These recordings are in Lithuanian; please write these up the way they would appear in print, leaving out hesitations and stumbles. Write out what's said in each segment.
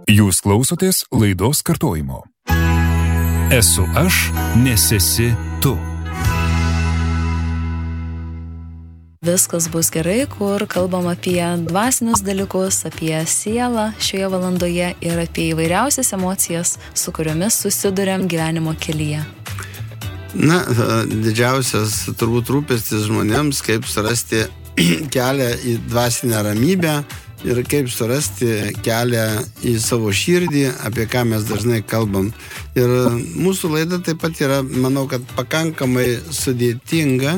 Jūs klausotės laidos kartojimo. Esu aš, nes esi tu. Viskas bus gerai, kur kalbam apie dvasinius dalykus, apie sielą šioje valandoje ir apie įvairiausias emocijas, su kuriomis susiduriam gyvenimo kelyje. Na, didžiausias turbūt rūpestis žmonėms, kaip surasti kelią į dvasinę ramybę ir kaip surasti kelią į savo širdį, apie ką mes dažnai kalbam. Ir mūsų laida taip pat yra, manau, kad pakankamai sudėtinga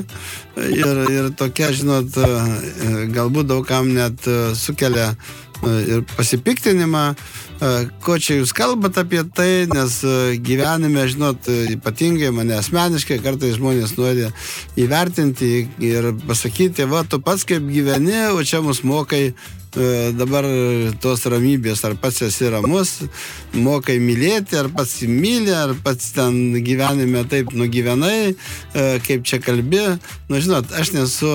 ir tokia, žinot, galbūt daugam net sukelia ir pasipiktinimą, ko čia jūs kalbat apie tai, nes gyvenime, žinot, ypatingai mane asmeniškai kartais žmonės nori įvertinti ir pasakyti, va, tu pats kaip gyveni, o čia mus mokai dabar tos ramybės, ar pats esi ramus, mokai mylėti, ar pats myli, ar pats ten gyvenime taip nugyvenai, kaip čia kalbi. Nu, žinot, aš nesu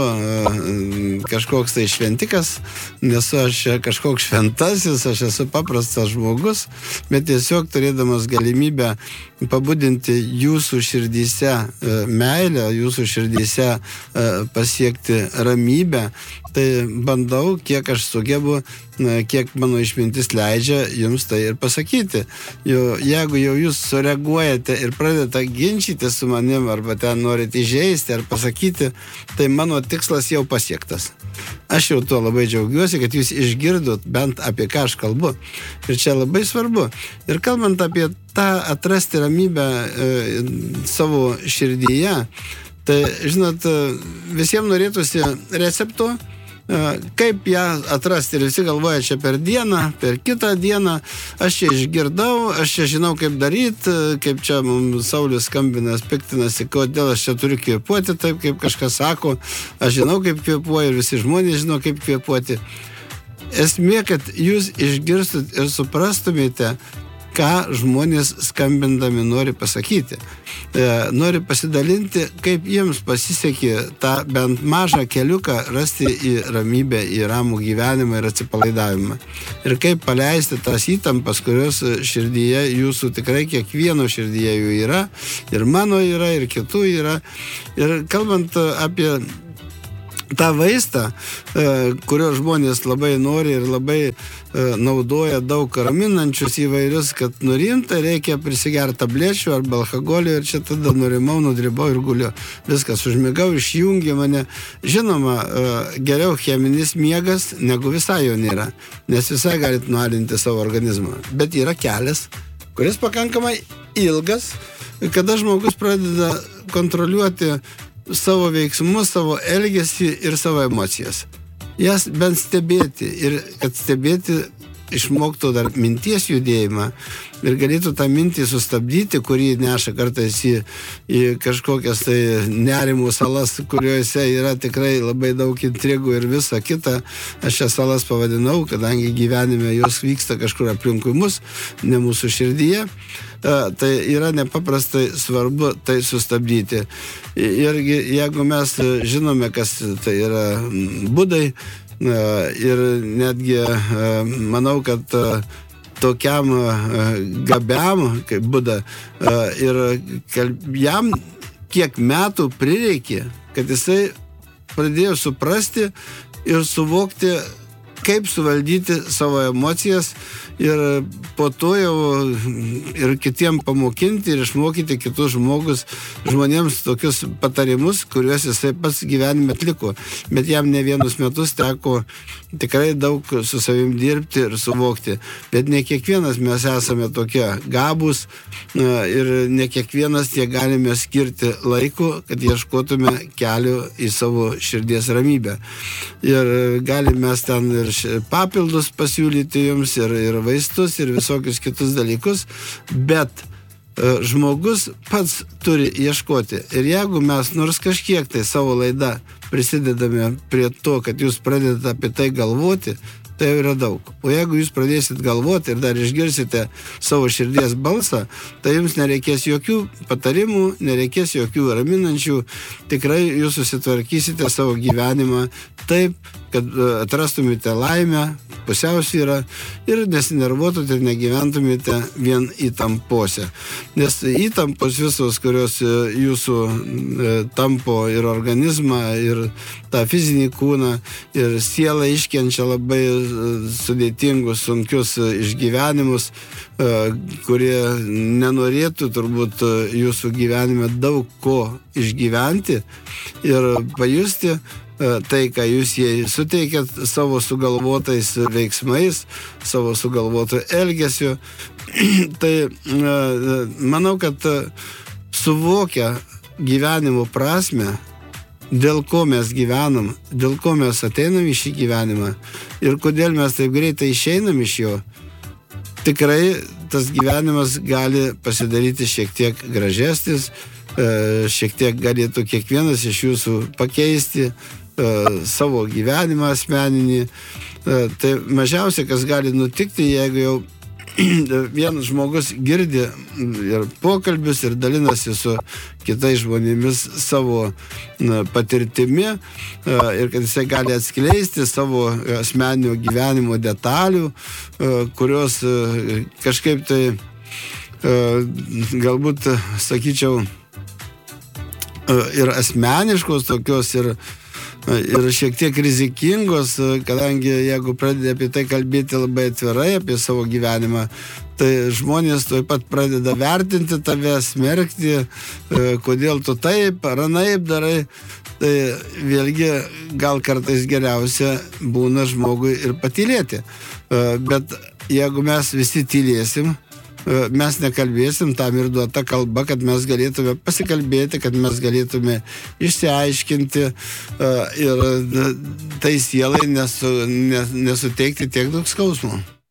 kažkoks tai šventikas, nesu aš kažkoks šventasis, aš esu paprastas žmogus, bet tiesiog turėdamas galimybę pabudinti jūsų širdyse meilę, jūsų širdyse pasiekti ramybę, tai bandau, kiek aš sugebu, kiek mano išmintis leidžia jums tai ir pasakyti. Jeigu jau jūs sureaguojate ir pradedate ginčyti su manim, arba ten norite įžeisti ar pasakyti, tai mano tikslas jau pasiektas. Aš jau tuo labai džiaugiuosi, kad jūs išgirdot bent apie ką aš kalbu. Ir čia labai svarbu. Ir kalbant apie tą atrasti ramybę savo širdyje, tai, žinot, visiems norėtųsi recepto, kaip ją atrasti. Ir visi galvoja čia per dieną, per kitą dieną, aš čia išgirdau, aš čia žinau kaip daryti, kaip čia mums Saulius skambinas, piktinasi, kodėl aš čia turiu kvėpuoti taip, kaip kažkas sako, aš žinau kaip kvėpuoju ir visi žmonės žino kaip kvėpuoti. Esmė, kad jūs išgirstat ir suprastumėte, ką žmonės skambindami nori pasakyti. Nori pasidalinti, kaip jiems pasisekė tą bent mažą keliuką rasti į ramybę, į ramų gyvenimą ir atsipalaidavimą. Ir kaip paleisti tas įtampas, kurios širdyje jūsų tikrai kiekvieno širdyje jų yra, ir mano yra, ir kitų yra. Ir kalbant apie tą vaistą, kurio žmonės labai nori ir labai naudoja daug raminančius įvairius, kad nurimta, reikia prisigerti tablečių arba alkoholio ir čia tada nurimau, nudribau ir guliu. Viskas, užmigau, išjungi mane. Žinoma, geriau cheminis miegas, negu visai jo nėra, nes visai galit nualinti savo organizmą. Bet yra kelias, kuris pakankamai ilgas, kada žmogus pradeda kontroliuoti savo veiksmus, savo elgesį ir savo emocijas. Jas bent stebėti ir kad stebėti išmoktų dar minties judėjimą ir galėtų tą mintį sustabdyti, kurį neša kartais į kažkokias tai nerimų salas, kuriuose yra tikrai labai daug intrigų ir visa kita. Aš šias salas pavadinau, kadangi gyvenime jos vyksta kažkur aplinkui mus, ne mūsų širdyje. Tai yra nepaprastai svarbu tai sustabdyti. Ir jeigu mes žinome, kas tai yra budai, ir netgi manau, kad tokiam gabiam, kaip Buda, ir jam kiek metų prireikė, kad jisai pradėjo suprasti ir suvokti, kaip suvaldyti savo emocijas ir po to jau ir kitiem pamokinti ir išmokyti kitus žmonėms tokius patarimus, kuriuos jisai pats gyvenime atliko. Bet jam ne vienus metus teko tikrai daug su savim dirbti ir suvokti. Bet ne kiekvienas mes esame tokie gabūs ir ne kiekvienas tiek galime skirti laiko, kad ieškotume kelio į savo širdies ramybę. Ir galime mes ten ir papildus pasiūlyti jums ir vaistus ir visokius kitus dalykus, bet žmogus pats turi ieškoti. Ir jeigu mes nors kažkiek tai savo laidą prisidedame prie to, kad jūs pradedate apie tai galvoti, tai jau yra daug. O jeigu jūs pradėsit galvoti ir dar išgirsite savo širdies balsą, tai jums nereikės jokių patarimų, nereikės jokių raminančių. Tikrai jūs susitvarkysite savo gyvenimą taip, kad atrastumėte laimę, pusiausvyrą ir nesinervuotumėte ir negyventumėte vien įtampose. Nes įtampos visos, kurios jūsų tampo ir organizmą, ir tą fizinį kūną, ir sielą iškenčia labai sudėtingus, sunkius išgyvenimus, kurie nenorėtų turbūt jūsų gyvenime daug ko išgyventi ir pajusti tai, ką jūs jai suteikėt savo sugalvotais veiksmais, savo sugalvotų elgesiu. Tai manau, kad suvokia gyvenimo prasme, dėl ko mes gyvenam, dėl ko mes ateinam į šį gyvenimą ir kodėl mes taip greitai išeinam iš jo, tikrai tas gyvenimas gali pasidaryti šiek tiek gražesnis, šiek tiek galėtų kiekvienas iš jūsų pakeisti savo gyvenimą asmeninį. Tai mažiausia, kas gali nutikti, jeigu jau vienas žmogus girdi ir pokalbius ir dalinasi su kitais žmonėmis savo patirtimi ir kad jisai gali atskleisti savo asmeninio gyvenimo detalių, kurios kažkaip tai galbūt, sakyčiau, ir asmeniškos tokios ir šiek tiek rizikingos, kadangi jeigu pradedi apie tai kalbėti labai atvirai apie savo gyvenimą, tai žmonės taip pat pradeda vertinti tave, smerkti, kodėl tu taip ar anaip darai. Tai vėlgi gal kartais geriausia būna žmogui ir patylėti. Bet jeigu mes visi tylėsim, mes nekalbėsim, tam ir duota kalba, kad mes galėtume pasikalbėti, kad mes galėtume išsiaiškinti ir tai sielai nesuteikti tiek daug skausmo.